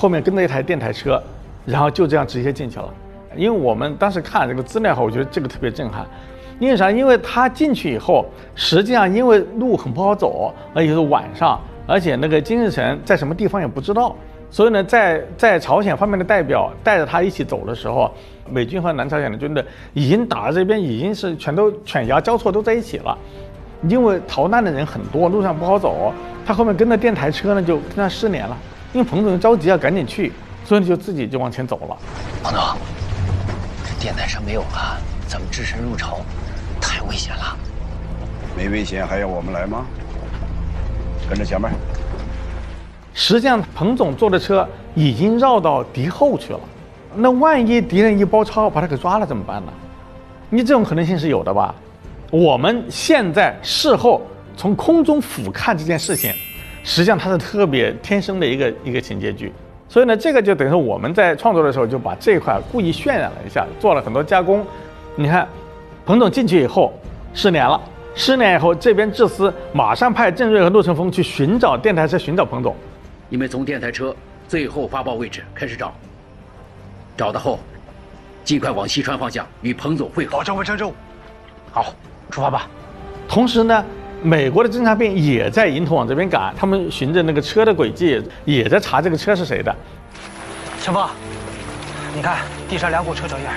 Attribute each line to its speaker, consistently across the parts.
Speaker 1: 后面跟着一台电台车，然后就这样直接进去了。因为我们当时看这个资料后，我觉得这个特别震撼。因为啥？因为他进去以后，实际上因为路很不好走，而且是晚上，而且那个金日成在什么地方也不知道，所以呢，在朝鲜方面的代表带着他一起走的时候，美军和南朝鲜的军队已经打到这边，已经是全都犬牙交错都在一起了。因为逃难的人很多，路上不好走，他后面跟着电台车呢，就跟他失联了。因为彭总着急要赶紧去，所以就自己就往前走了。
Speaker 2: 彭总，这电台车没有了，咱们只身入朝，太危险了。
Speaker 3: 没危险还要我们来吗？跟着前面。
Speaker 1: 实际上，彭总坐的车已经绕到敌后去了。那万一敌人一包抄把他给抓了怎么办呢？你这种可能性是有的吧？我们现在事后从空中俯瞰这件事情，实际上它是特别天生的一个情节剧。所以呢，这个就等于说我们在创作的时候就把这一块故意渲染了一下，做了很多加工。你看，彭总进去以后失联了，失联以后这边智司马上派郑瑞和陆成峰去寻找电台车，寻找彭总。
Speaker 4: 你们从电台车最后发报位置开始找，找到后，尽快往西川方向与彭总会合。
Speaker 3: 保证完成任务。
Speaker 2: 好，出发吧。
Speaker 1: 同时呢，美国的侦察兵也在迎头往这边赶，他们循着那个车的轨迹，也在查这个车是谁的。
Speaker 5: 陈峰，你看地上2股车辙印，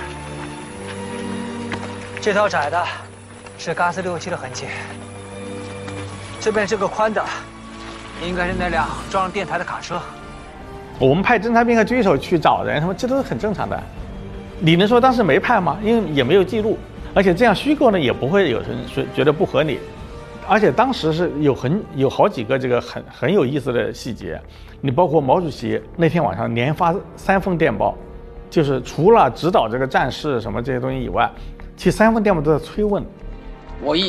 Speaker 5: 这条窄的是嘎斯67的痕迹，这边这个宽的应该是那辆装上电台的卡车。
Speaker 1: 我们派侦察兵和狙手去找人，他们这都是很正常的。你能说当时没派吗？因为也没有记录，而且这样虚构呢，也不会有人觉得不合理。而且当时是有好几个这个很有意思的细节，你包括毛主席那天晚上连发3封电报，就是除了指导这个战事什么这些东西以外，其实3封电报都在催问。
Speaker 4: 我议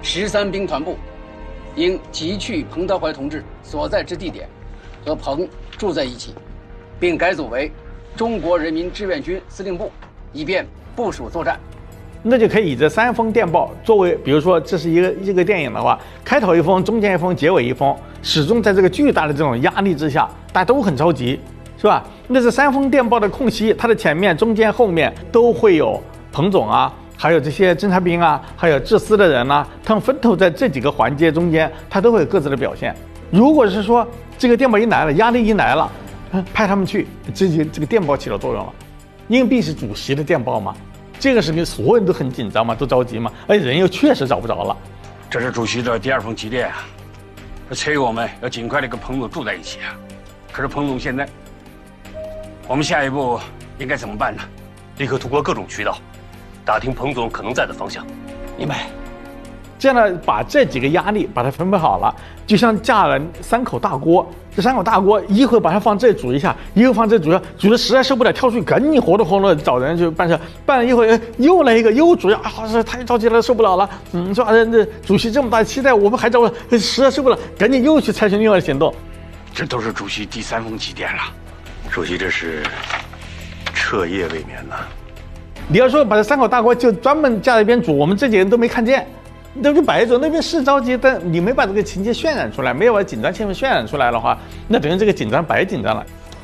Speaker 4: 13兵团部应急去彭德怀同志所在之地点，和彭住在一起，并改组为中国人民志愿军司令部，以便部署作战。
Speaker 1: 那就可以以这3封电报作为，比如说这是一个电影的话，开头1封，中间1封，结尾1封，始终在这个巨大的这种压力之下，大家都很着急，是吧？那这3封电报的空隙，它的前面、中间、后面都会有彭总啊，还有这些侦察兵啊，还有智司的人啊，他们分头在这几个环节中间，他都会有各自的表现。如果是说这个电报一来了，压力一来了，派他们去，这个电报起了作用了，因为毕竟是主席的电报嘛。这个事情所有人都很紧张嘛，都着急嘛，而且人又确实找不着了。
Speaker 6: 这是主席的第2封急电啊，催我们要尽快的跟彭总住在一起啊。可是彭总现在，我们下一步应该怎么办呢？
Speaker 7: 立刻通过各种渠道，打听彭总可能在的方向。
Speaker 1: 明白。这样呢，把这几个压力把它分配好了，就像架了3口大锅。这3口大锅，一会儿把它放这煮一下，一会儿放这煮一下，煮的实在受不了，跳出去赶紧活动活动找人去办事。办了一会儿，又来一个，又煮呀，这太着急了，受不了了。说这主席这么大期待，我们还找实在受不了，赶紧又去采取另外的行动。
Speaker 6: 这都是主席第3封急电了。
Speaker 7: 主席这是彻夜未眠呐。
Speaker 1: 你要说把这3口大锅就专门架在一边煮，我们这几个人都没看见。那就摆着，那边是着急，但你没把这个情节渲染出来，没有把紧张气氛渲染出来的话，那等于这个紧张白紧张了。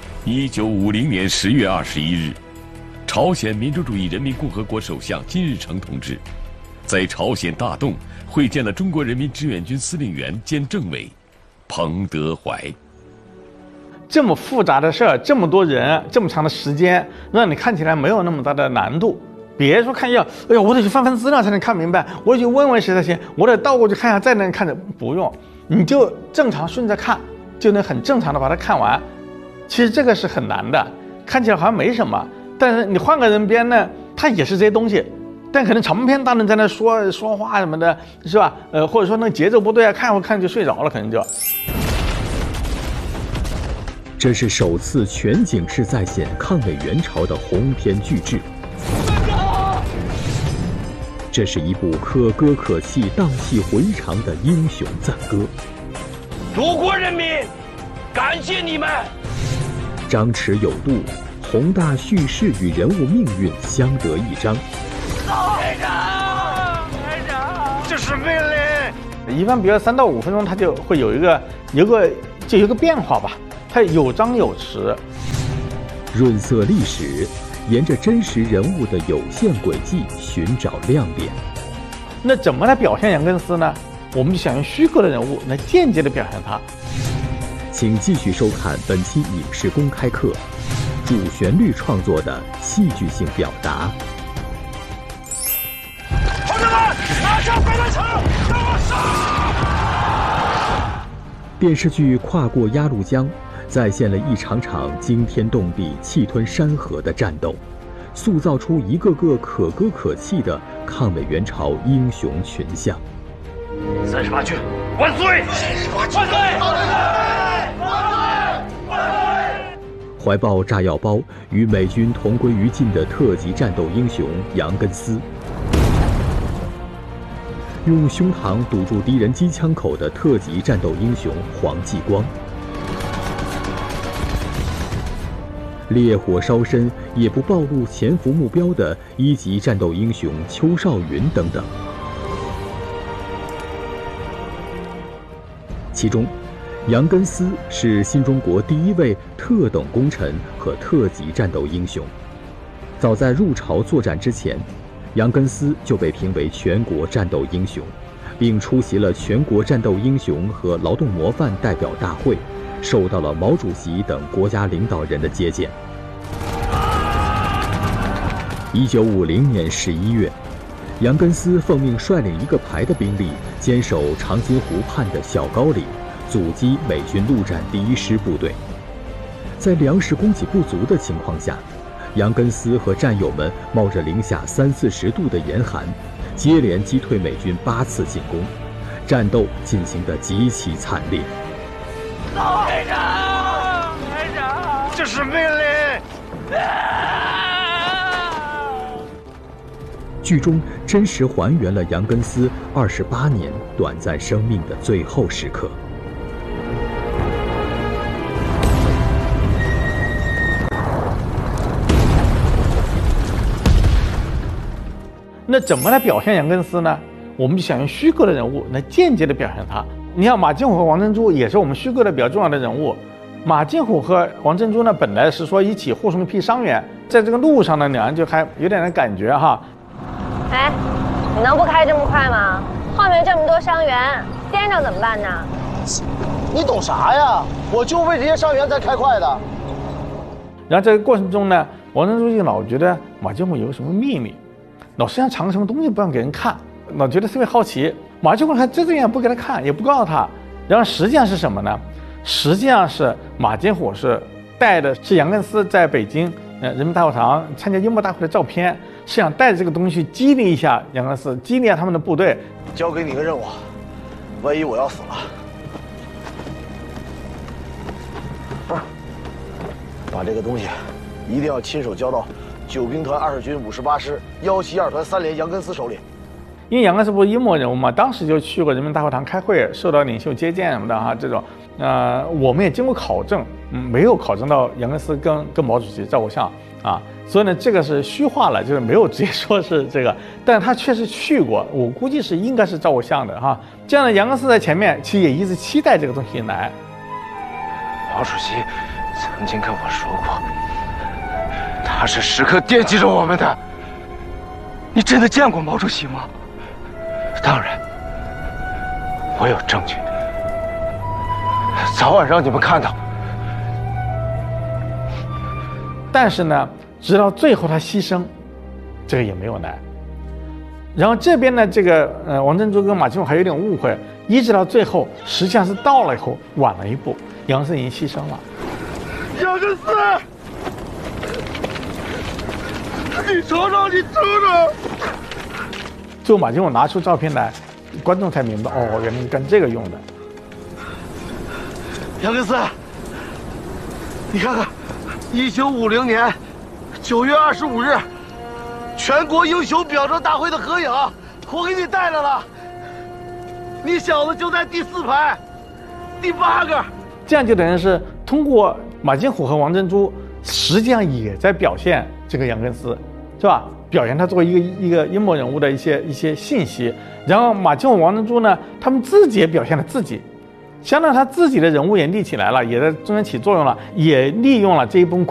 Speaker 8: 1950年10月21日，朝鲜民主主义人民共和国首相金日成同志在朝鲜大洞会见了中国人民志愿军司令员兼政委彭德怀。
Speaker 1: 这么复杂的事儿，这么多人，这么长的时间，让你看起来没有那么大的难度。别说看一下，哎呀，我得去翻翻资料才能看明白，我得去问问谁才行，我得倒过去看一下再能看着，不用，你就正常顺着看，就能很正常的把它看完。其实这个是很难的，看起来好像没什么，但是你换个人编呢，它也是这些东西，但可能长篇大论在那说话什么的，是吧？或者说那节奏不对啊，看会看就睡着了，可能就。
Speaker 9: 这是首次全景式再现抗美援朝的鸿篇巨制。这是一部可歌可泣、荡气回肠的英雄赞歌。
Speaker 7: 祖国人民，感谢你们！
Speaker 9: 张弛有度，宏大叙事与人物命运相得益彰。
Speaker 7: 连长，这是命令。
Speaker 1: 一般比如3到5分钟，它就会有一个变化吧，它有张有弛。
Speaker 9: 润色历史，沿着真实人物的有限轨迹寻找亮点。
Speaker 1: 那怎么来表现杨根思呢？我们就想用虚构的人物来间接的表现他。
Speaker 9: 请继续收看本期影视公开课，主旋律创作的戏剧性表达。
Speaker 7: 同志们，拿下飞弹城，给我上！
Speaker 9: 电视剧《跨过鸭绿江》再现了一场场惊天动地、气吞山河的战斗，塑造出一个个可歌可泣的抗美援朝英雄群像。
Speaker 7: 38军万岁！38军万岁！
Speaker 9: 怀抱炸药包与美军同归于尽的特级战斗英雄杨根思，用胸膛堵住敌人机枪口的特级战斗英雄黄继光，烈火烧身也不暴露潜伏目标的1级战斗英雄邱少云等等。其中，杨根思是新中国第1位特等功臣和特级战斗英雄。早在入朝作战之前，杨根思就被评为全国战斗英雄，并出席了全国战斗英雄和劳动模范代表大会，受到了毛主席等国家领导人的接见。1950年11月，杨根思奉命率领1个排的兵力，坚守长津湖畔的小高岭，阻击美军陆战第1师部队。在粮食供给不足的情况下，杨根思和战友们冒着零下30-40度的严寒，接连击退美军8次进攻，战斗进行得极其惨烈。
Speaker 7: 排长，这是命令！
Speaker 9: 剧中真实还原了杨根思28年短暂生命的最后时刻。
Speaker 1: 那怎么来表现杨根思呢？我们就想用虚构的人物来间接的表现他。你像马金虎和王珍珠也是我们虚构的比较重要的人物。马金虎和王珍珠呢，本来是说一起护送一批伤员，在这个路上呢，两人就还有点感觉哈。
Speaker 10: 哎，你能不开这么快吗？后面这么多伤员，颠着怎么办呢？
Speaker 11: 你懂啥呀？我就为这些伤员才开快的。
Speaker 1: 然后这个过程中呢，王珍珠就老觉得马金虎有什么秘密，老是想藏什么东西不让给人看，老觉得特别好奇。马金虎还遮着眼不给他看，也不告诉他。然后实际上是什么呢？实际上是马金虎是带的是杨根思在北京人民大会堂参加英模大会的照片，是想带着这个东西去激励一下杨根思，激励一下他们的部队。
Speaker 11: 交给你个任务，万一我要死了，把这个东西一定要亲手交到9兵团20军58师172团3连杨根思手里。
Speaker 1: 因为杨根思不是英模人物嘛，当时就去过人民大会堂开会，受到领袖接见什么的哈，这种，我们也经过考证，没有考证到杨根思跟毛主席照过相啊，所以呢，这个是虚化了，就是没有直接说是这个，但他确实去过，我估计是应该是照过相的哈。这样的杨根思在前面，其实也一直期待这个东西来。
Speaker 7: 毛主席曾经跟我说过，他是时刻惦记着我们的。你真的见过毛主席吗？当然，我有证据，早晚让你们看到。
Speaker 1: 但是呢，直到最后他牺牲，这个也没有来。然后这边呢，这个王珍珠跟马金虎还有点误会，一直到最后，实际上是到了以后晚了一步，杨根思已经牺牲了。
Speaker 7: 杨根思，你瞅瞅，你瞅瞅。
Speaker 1: 最后马金虎拿出照片来，观众才明白，哦，原来是干这个用的。
Speaker 11: 杨根思，你看看，1950年9月25日，全国英雄表彰大会的合影，我给你带来了。你小子就在第4排，第8个。
Speaker 1: 这样就等于是通过马金虎和王珍珠，实际上也在表现这个杨根思，是吧？表现他作为一个英模人物的一些信息。然后马金虎、王珍珠呢，他们自己也表现了自己，相当于他自己的人物也立起来了，也在中间起作用了，也利用了这一部分